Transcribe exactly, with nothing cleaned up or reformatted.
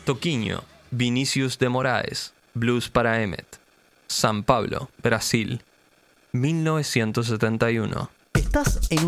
Toquinho, Vinícius de Moraes, Blues para Emmett. San Pablo, Brasil, mil novecientos setenta y uno. Estás en